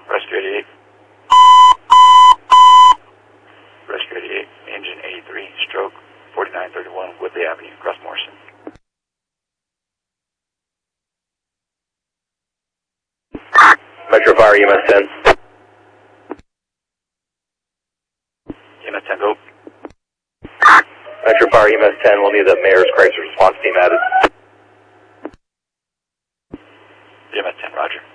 Rescue 88. Rescue 88, engine 83, stroke 4931 Woodley Avenue, Cross Morrison. Metro Fire, EMS 10. EMS 10, go. Metro Fire, EMS 10, we'll need the mayor's crisis response team added. EMS 10, roger.